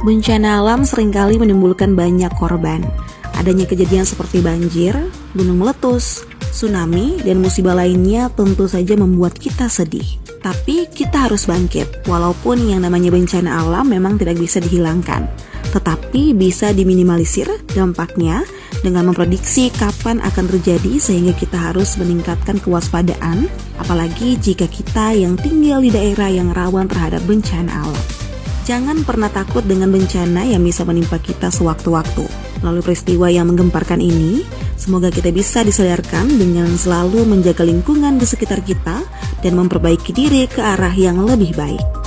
Bencana alam seringkali menimbulkan banyak korban. Adanya kejadian seperti banjir, gunung meletus, tsunami, dan musibah lainnya tentu saja membuat kita sedih. Tapi kita harus bangkit, walaupun yang namanya bencana alam memang tidak bisa dihilangkan, tetapi bisa diminimalisir dampaknya dengan memprediksi kapan akan terjadi, sehingga kita harus meningkatkan kewaspadaan, apalagi jika kita yang tinggal di daerah yang rawan terhadap bencana alam. Jangan pernah takut dengan bencana yang bisa menimpa kita sewaktu-waktu. Melalui peristiwa yang menggemparkan ini, semoga kita bisa disadarkan dengan selalu menjaga lingkungan di sekitar kita dan memperbaiki diri ke arah yang lebih baik.